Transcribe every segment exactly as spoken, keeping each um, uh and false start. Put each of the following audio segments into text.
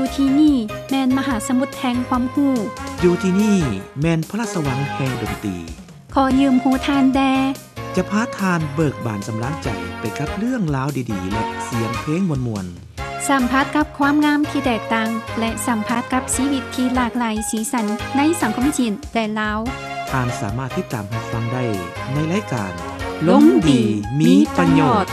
ที่นี่แม่นมหาสมุทรแห่งความรู้อยู่ที่นี่แม่นพระราชวังแห่งดนตรีขอยืมหูทานแดจะพาทานเบิกบานสำราญใจไปกับเรื่องราวดีๆและเสียงเพลงมวลๆสัมผัสกับความงามที่แตกต่างและสัมผัสกับชีวิตที่หลากหลายสีสันในสังคมจีนและลาวทานสามารถติดตามรับฟังได้ในรายการล้มดีมีประโยชน์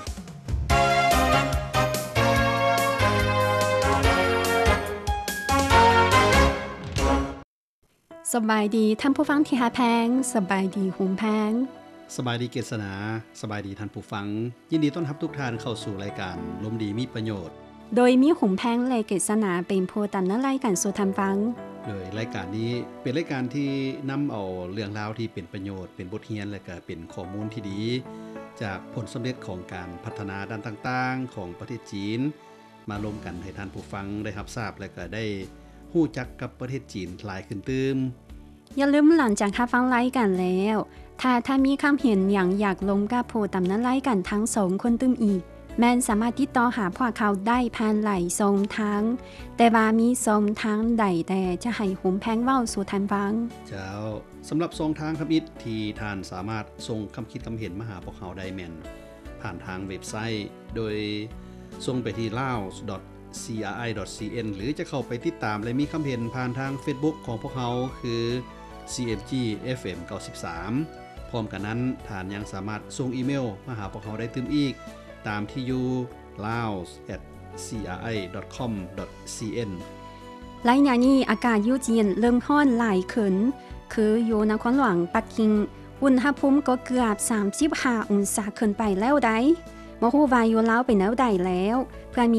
สบายดีท่านผู้ฟังที่หาแพงสบายดีหุมแพงสบายดีเกษณาสบายดีท่านผู้ฟังยินดีต้อนรับทุกท่านเข้าสู่รายการลมดีมีประโยชน์โดยมีหุมแพงและเกษณาเป็นผู้ดำเนินรายการสู่ท่านฟังโดยรายการนี้เป็นรายการที่นำเอาเรื่องราวที่เป็นประโยชน์เป็นบทเรียนและก็เป็นข้อมูลที่ดีจากผลสำเร็จของการพัฒนาด้านต่างๆของประเทศจีนมาร่วมกันให้ท่านผู้ฟังได้รับทราบและก็ได้รู้จักกับประเทศจีนหลายขึ้นตื้มอย่าลืมหลังจากรับฟังรายการแล้วถ้าถ้ามีความเห็นอย่างอยากลงกับผู้ดำเนินรายการทั้งสองคนตื้มอีกแม่นสามารถติดต่อหาพวกเขาได้ผ่านหลายช่องทางแต่ว่ามีช่องทางใดแต่จะให้หุมแพงเว้าสู่ท่านฟังเจ้าสำหรับช่องทางครับอิดที่ท่านสามารถส่งคำคิดคำเห็นมาหาพวกเขาได้แม่นผ่านทางเว็บไซต์โดยส่งไปที่ ลาว ดอท ซี อาร์ ไอ ดอท ซี เอ็น หรือจะเข้าไปติดตามและมีคำเห็นผ่านทาง Facebook ของพวกเขาคือ ซี เอ็ม จี เอฟ เอ็ม เก้าสิบสาม พร้อมกันนั้นท่านยังสามารถส่งอีเมลมาหาพวกเขาได้ตื้มอีกตามที่อยู่ ลาว แอท ซี อาร์ ไอ ดอท คอม ดอท ซี เอ็นหลายอย่างนี้อากาศอยู่จีนเริ่มร้อนหลายขึ้นคืออยู่นครหลวงปักกิ่งอุณหภูมิก็เกือบสามสิบห้าองศาขึ้นไปแล้วได้บ่ฮู้ว่าอยู่ลาวเป็นแนวใดแล้วเพื่อมี